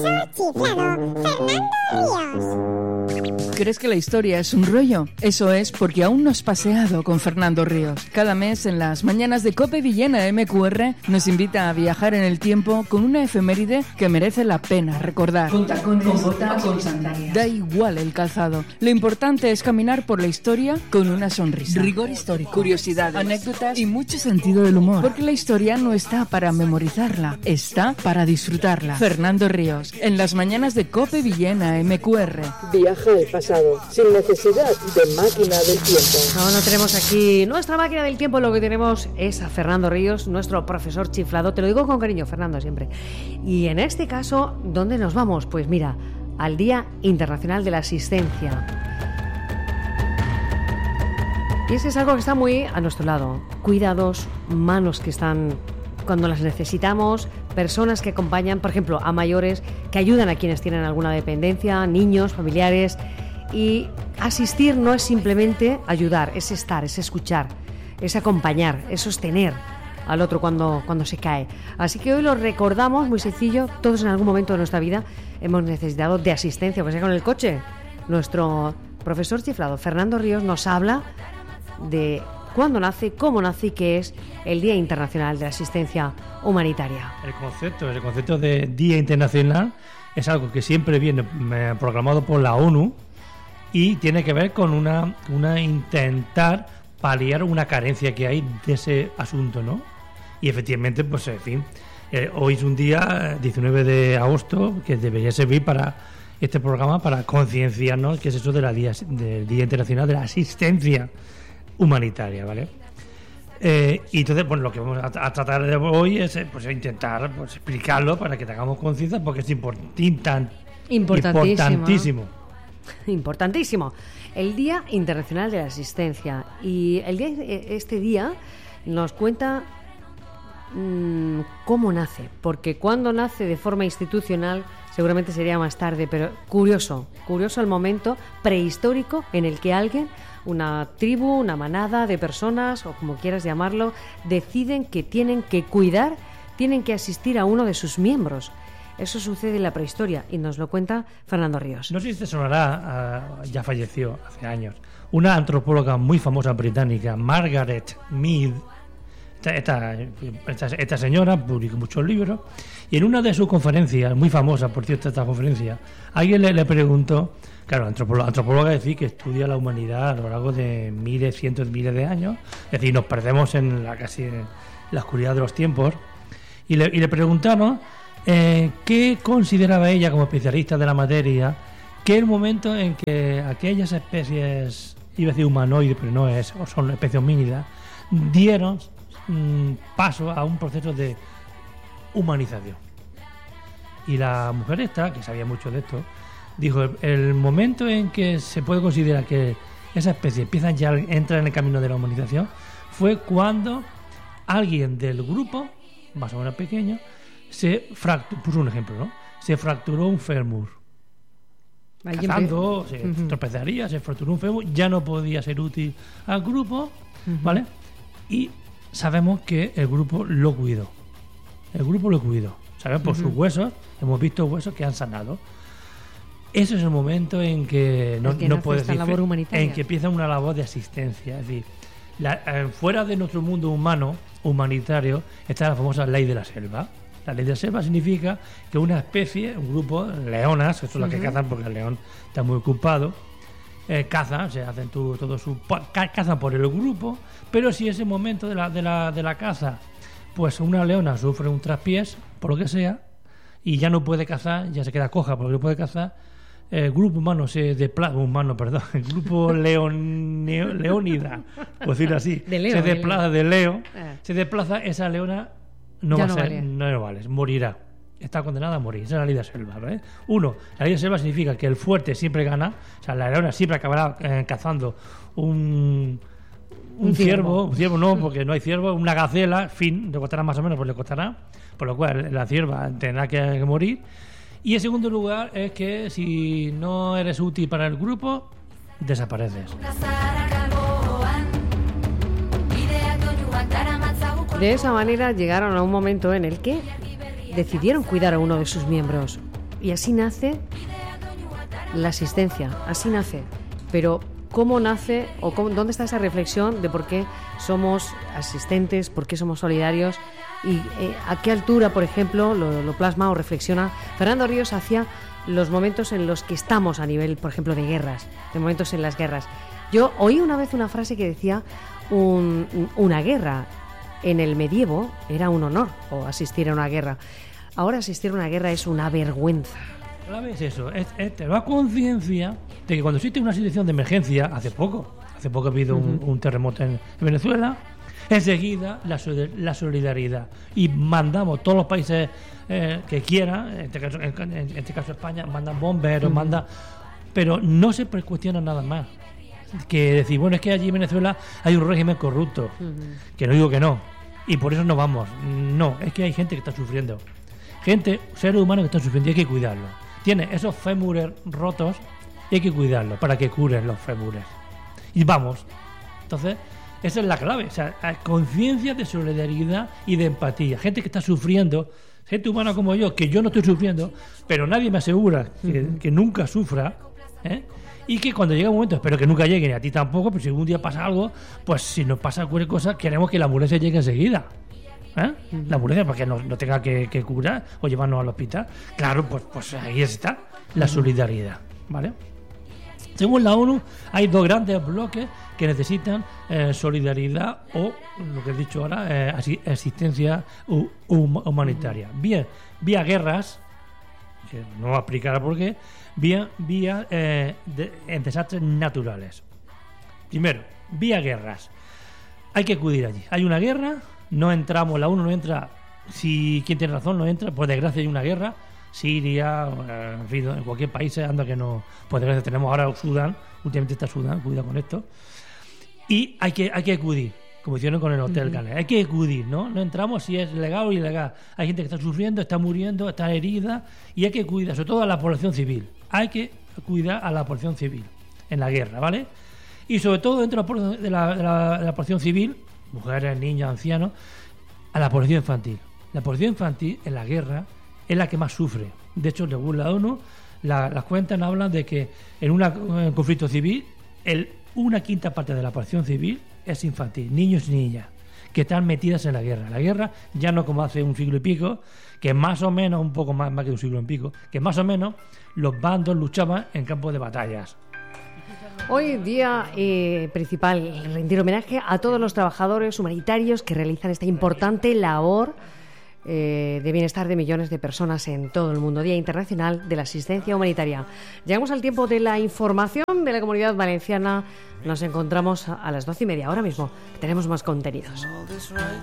profesor chiflado, Fernando Ríos. ¿Crees que la historia es un rollo? Eso es porque aún no has paseado con Fernando Ríos. Cada mes en las mañanas de COPE Villena MQR nos invita a viajar en el tiempo con una efeméride que merece la pena recordar. Con tacones, con botas, con sandalias. Da igual el calzado. Lo importante es caminar por la historia con una sonrisa. Rigor histórico, curiosidades, anécdotas y mucho sentido del humor. Porque la historia no está para memorizarla, está para disfrutarla. Fernando Ríos, en las mañanas de COPE Villena MQR. Viaja al pasado, sin necesidad de máquina del tiempo. No tenemos aquí nuestra máquina del tiempo, lo que tenemos es a Fernando Ríos, nuestro profesor chiflado. Te lo digo con cariño, Fernando, siempre. Y en este caso, ¿dónde nos vamos? Pues mira, al Día Internacional de la Asistencia. Y ese es algo que está muy a nuestro lado. Cuidados, manos que están cuando las necesitamos, personas que acompañan, por ejemplo, a mayores, que ayudan a quienes tienen alguna dependencia, niños, familiares. Y asistir no es simplemente ayudar, es estar, es escuchar, es acompañar, es sostener al otro cuando se cae. Así que hoy lo recordamos, muy sencillo, todos en algún momento de nuestra vida hemos necesitado de asistencia, pues sea con el coche. Nuestro profesor chiflado, Fernando Ríos, nos habla de cuándo nace, cómo nace y qué es el Día Internacional de la Asistencia Humanitaria. El concepto de Día Internacional es algo que siempre viene proclamado por la ONU y tiene que ver con una intentar paliar una carencia que hay de ese asunto, ¿no? Y efectivamente, pues en fin, hoy es un día, 19 de agosto, que debería servir para este programa para concienciarnos que es eso del Día Internacional de la Asistencia Humanitaria, ¿vale? Y entonces, bueno, lo que vamos a tratar de hoy es pues, intentar pues, explicarlo para que tengamos conciencia, porque es importantísimo. El Día Internacional de la Asistencia. Y este día nos cuenta cómo nace, porque cuando nace de forma institucional seguramente sería más tarde, pero curioso el momento prehistórico en el que alguien, una tribu, una manada de personas, o como quieras llamarlo, deciden que tienen que cuidar, tienen que asistir a uno de sus miembros. Eso sucede en la prehistoria y nos lo cuenta Fernando Ríos. No sé si te sonará, ya falleció hace años, una antropóloga muy famosa británica, Margaret Mead. Esta señora publicó muchos libros y en una de sus conferencias, muy famosa por cierto esta conferencia, alguien le preguntó, claro, antropóloga es decir que estudia la humanidad a lo largo de miles, cientos de miles de años, es decir, nos perdemos casi en la oscuridad de los tiempos, y le preguntaron qué consideraba ella como especialista de la materia, que el momento en que aquellas especies, iba a decir humanoides, pero no es, o son especies homínidas, dieron paso a un proceso de humanización. Y la mujer esta, que sabía mucho de esto, dijo, el momento en que se puede considerar que esa especie empiezan ya a entrar en el camino de la humanización fue cuando alguien del grupo, más o menos pequeño, puso un ejemplo, ¿no? Se fracturó un fémur. Cazando, se tropezaría, se fracturó un fémur, ya no podía ser útil al grupo, ¿vale? Y sabemos que el grupo lo cuidó. Sabemos por sus huesos, hemos visto huesos que han sanado. Ese es el momento en que no puede decir, en que empieza una labor de asistencia. Es decir, fuera de nuestro mundo humano, humanitario, está la famosa ley de la selva. La ley de la selva significa que una especie, un grupo, leonas, esto es lo que cazan porque el león está muy ocupado, cazan, se hacen cazan por el grupo, pero si ese momento de la caza, pues una leona sufre un traspiés, por lo que sea, y ya no puede cazar, ya se queda coja porque no puede cazar, el grupo humano el grupo leónida, por decirlo así, se desplaza, esa leona no vale, morirá. Está condenada a morir. Esa es la ley de la selva, ¿vale? La ley de la selva significa que el fuerte siempre gana, o sea, la leona siempre acabará cazando un ciervo no, porque no hay ciervo, una gacela, le costará más o menos, pues le costará, por lo cual la cierva tendrá que morir. Y en segundo lugar es que si no eres útil para el grupo, desapareces. De esa manera llegaron a un momento en el que decidieron cuidar a uno de sus miembros. Y así nace la asistencia, así nace. Pero ¿cómo nace o dónde está esa reflexión de por qué somos asistentes, por qué somos solidarios y a qué altura, por ejemplo, lo plasma o reflexiona Fernando Ríos hacia los momentos en los que estamos a nivel, por ejemplo, de guerras, de momentos en las guerras? Yo oí una vez una frase que decía una guerra en el medievo era un honor, o asistir a una guerra. Ahora asistir a una guerra es una vergüenza. La clave es eso, te da conciencia de que cuando existe una situación de emergencia, hace poco ha habido un terremoto en Venezuela, enseguida la solidaridad, y mandamos todos los países que quieran, en este caso España, mandan bomberos, pero no se cuestiona nada más que decir, bueno, es que allí en Venezuela hay un régimen corrupto, que no digo que no, y por eso no vamos. No, es que hay gente que está sufriendo, seres humanos que están sufriendo, y hay que cuidarlo. Tiene esos fémures rotos y hay que cuidarlos para que curen los fémures. Y vamos. Entonces, esa es la clave. O sea, conciencia de solidaridad y de empatía. Gente que está sufriendo, gente humana como yo, que yo no estoy sufriendo, pero nadie me asegura que nunca sufra, y que cuando llegue un momento, espero que nunca llegue, ni a ti tampoco, pero si algún día pasa algo, pues si nos pasa cualquier cosa, queremos que la ambulancia llegue enseguida. La ambulancia para que no tenga que curar o llevarnos al hospital. Claro, pues ahí está la solidaridad, ¿vale? Según la ONU, hay 2 grandes bloques que necesitan solidaridad o, lo que he dicho ahora, asistencia humanitaria. Bien, vía guerras, que no voy a explicar por qué, vía en desastres naturales. Primero, vía guerras. Hay que acudir allí. Hay una guerra, no entramos, la ONU no entra, si quien tiene razón no entra, por desgracia hay una guerra, Siria, en fin, en cualquier país anda que no, por desgracia tenemos ahora Sudán, últimamente está Sudán, cuidado con esto, y hay que acudir, como hicieron con el Hotel Canel, hay que acudir, ¿no? No entramos si es legal o ilegal, hay gente que está sufriendo, está muriendo, está herida, y hay que cuidar, sobre todo a la población civil, hay que cuidar a la población civil en la guerra, ¿vale? Y sobre todo dentro de la población civil, mujeres, niños, ancianos, a la población infantil. La población infantil en la guerra es la que más sufre. De hecho, según la ONU, las cuentas hablan de que en un conflicto civil, una quinta parte de la población civil es infantil, niños y niñas, que están metidas en la guerra. La guerra ya no como hace un siglo y pico, que más o menos, un poco más que un siglo y pico, que más o menos los bandos luchaban en campos de batallas. Hoy día principal, rendir homenaje a todos los trabajadores humanitarios que realizan esta importante labor de bienestar de millones de personas en todo el mundo. Día Internacional de la Asistencia Humanitaria. Llegamos al tiempo de la información de la Comunidad Valenciana. Nos encontramos a las 12:30. Ahora mismo tenemos más contenidos.